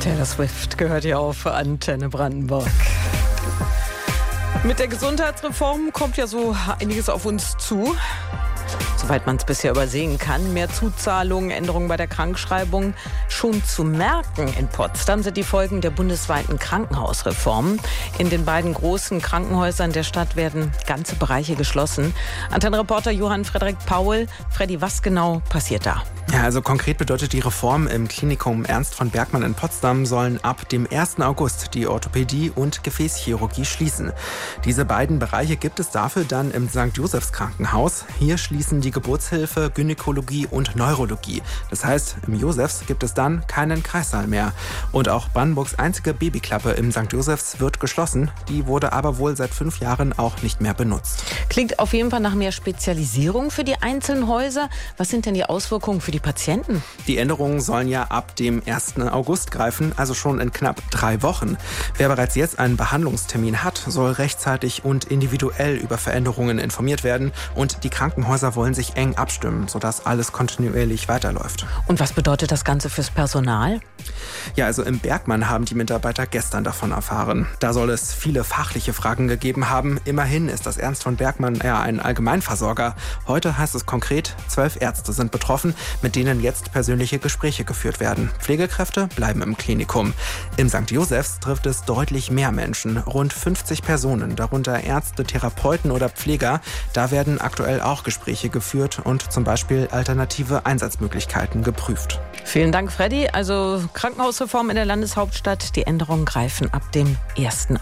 Taylor Swift gehört hier auf Antenne Brandenburg. Mit der Gesundheitsreform kommt ja so einiges auf uns zu. Soweit man es bisher übersehen kann. Mehr Zuzahlungen, Änderungen bei der Krankschreibung. Schon zu merken in Potsdam sind die Folgen der bundesweiten Krankenhausreform. In den beiden großen Krankenhäusern der Stadt werden ganze Bereiche geschlossen. Antennenreporter Johann Frederik Paul. Freddy, was genau passiert da? Ja, also konkret bedeutet die Reform im Klinikum Ernst von Bergmann in Potsdam sollen ab dem 1. August die Orthopädie und Gefäßchirurgie schließen. Diese beiden Bereiche gibt es dafür dann im St. Josephs Krankenhaus. Hier schließen die Geburtshilfe, Gynäkologie und Neurologie. Das heißt, im Josephs gibt es dann keinen Kreissaal mehr. Und auch Brandenburgs einzige Babyklappe im St. Josephs wird geschlossen. Die wurde aber wohl seit 5 Jahren auch nicht mehr benutzt. Klingt auf jeden Fall nach mehr Spezialisierung für die einzelnen Häuser. Was sind denn die Auswirkungen für die Patienten? Die Änderungen sollen ja ab dem 1. August greifen, also schon in knapp 3 Wochen. Wer bereits jetzt einen Behandlungstermin hat, soll rechtzeitig und individuell über Veränderungen informiert werden. Und die Krankenhäuser wollen sich eng abstimmen, sodass alles kontinuierlich weiterläuft. Und was bedeutet das Ganze fürs Personal? Ja, also im Bergmann haben die Mitarbeiter gestern davon erfahren. Da soll es viele fachliche Fragen gegeben haben. Immerhin ist das Ernst von Bergmann ja ein Allgemeinversorger. Heute heißt es konkret, 12 Ärzte sind betroffen, mit denen jetzt persönliche Gespräche geführt werden. Pflegekräfte bleiben im Klinikum. Im St. Josephs trifft es deutlich mehr Menschen, rund 50 Personen, darunter Ärzte, Therapeuten oder Pfleger. Da werden aktuell auch Gespräche geführt und zum Beispiel alternative Einsatzmöglichkeiten geprüft. Vielen Dank, Freddy. Also Krankenhausreform in der Landeshauptstadt. Die Änderungen greifen ab dem 1.